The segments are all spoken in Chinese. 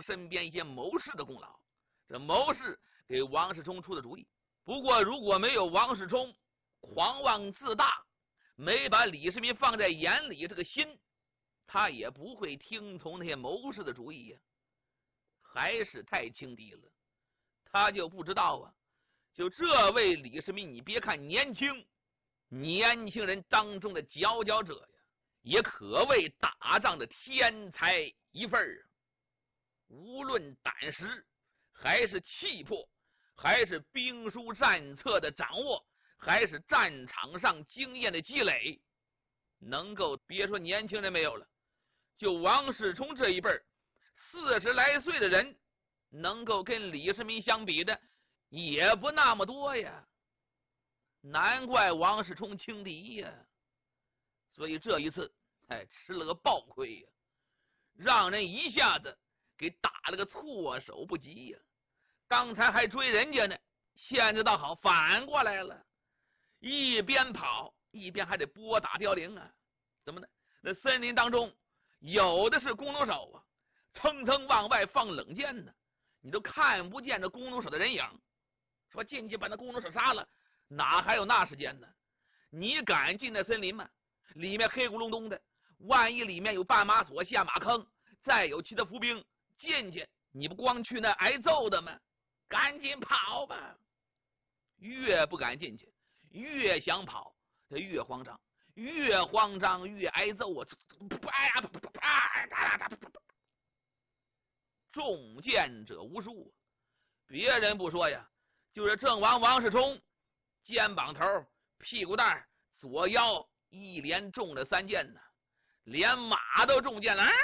身边一些谋士的功劳。这谋士给王世充出的主意。不过如果没有王世充狂妄自大，没把李世民放在眼里这个心，他也不会听从那些谋士的主意呀。还是太轻敌了，他就不知道啊。就这位李世民，你别看年轻，年轻人当中的佼佼者呀，也可谓打仗的天才一份啊。无论胆识，还是气魄，还是兵书战策的掌握，还是战场上经验的积累，能够别说年轻人没有了，就王世充这一辈40来岁的人，能够跟李世民相比的也不那么多呀。难怪王世充轻敌呀。所以这一次吃了个暴亏呀，让人一下子给打了个措手不及呀。刚才还追人家呢，现在倒好，反过来了，一边跑一边还得拨打凋零啊。怎么呢？那森林当中有的是弓弩手啊，蹭蹭往外放冷箭呢，你都看不见这弓弩手的人影。说进去把那弓弩手杀了，哪还有那时间呢？你敢进那森林吗？里面黑咕隆咚的，万一里面有绊马索下马坑，再有其他伏兵进去，你不光去那挨揍的吗？赶紧跑吧！越不敢进去，越想跑，他越慌张，越慌张越挨揍啊！中箭者无数，别人不说呀，就是阵亡王世充肩膀头、屁股蛋、左腰一连中了3箭呢，连马都中箭了。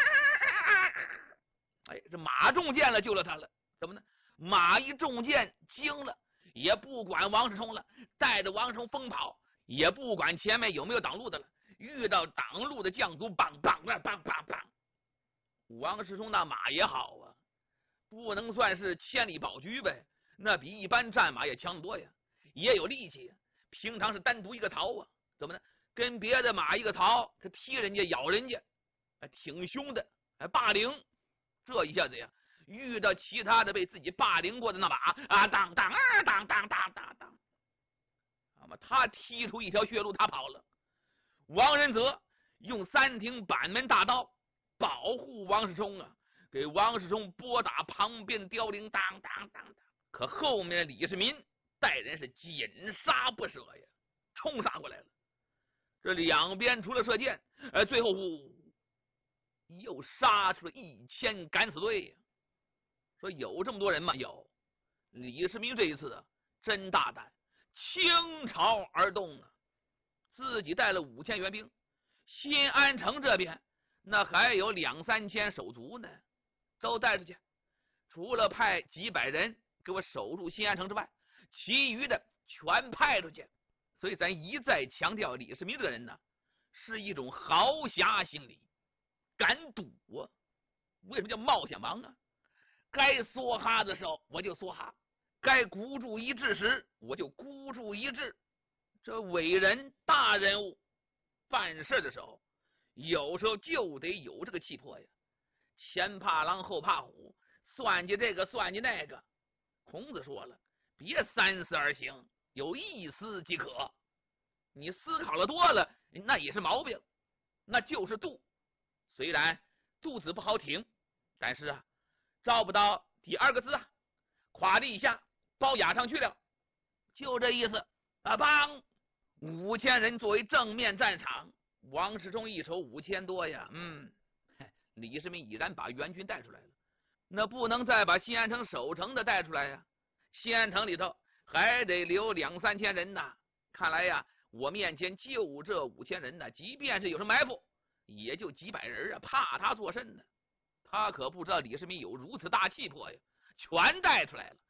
这马中箭了，救了他了。怎么呢？马一中箭惊了，也不管王世充了，带着王世充疯跑，也不管前面有没有挡路的了。遇到挡路的将卒，梆梆梆梆梆梆。王世充那马也好啊，不能算是千里宝驹呗，那比一般战马也强得多呀，也有力气呀。平常是单独一个逃啊，怎么呢？跟别的马一个逃，他踢人家咬人家，挺凶的，还霸凌。这一下子呀，遇到其他的被自己霸凌过的那马啊，当当啊，当当当当当，那么他踢出一条血路，他跑了。王仁泽用3挺板门大刀保护王世充啊，给王世充拨打旁边的凋零，当当当当。可后面的李世民待人是紧杀不舍呀，冲杀过来了。这两边除了射箭，最后又杀出了1000敢死队呀。说有这么多人吗？有。李世民这一次啊，真大胆，倾巢而动啊，自己带了5000援兵，新安城这边那还有2、3千手足呢，都带出去。除了派几百人给我守住新安城之外，其余的全派出去。所以咱一再强调，李世民这个人呢，是一种豪侠心理，敢赌啊。为什么叫冒险王啊？该梭哈的时候我就梭哈，该孤注一掷时我就孤注一掷。这伟人大人物办事的时候，有时候就得有这个气魄呀，前怕狼后怕虎，算计这个算计那个。孔子说了，别3思而行，有1思即可。你思考了多了，那也是毛病，那就是肚。虽然肚子不好挺，但是啊，招不到第2个字啊，垮地一下包雅上去了，就这意思啊！帮5000人作为正面战场，王世充一筹5000多呀。李世民已然把援军带出来了，那不能再把新安城守城的带出来呀。新安城里头还得留2、3千人呐。看来呀，我面前就这5000人呢，即便是有什么埋伏，也就几百人啊，怕他作甚呢？他可不知道李世民有如此大气魄呀，全带出来了。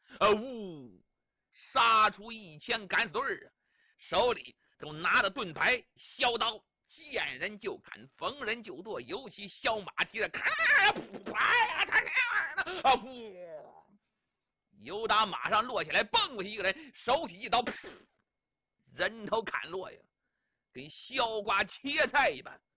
杀出1000敢死队啊，手里都拿着盾牌、削刀，见人就砍，逢人就剁，尤其削马蹄的，由打马上落下来，蹦过去一个人，手起一刀，人头砍落呀，跟削瓜切菜一般。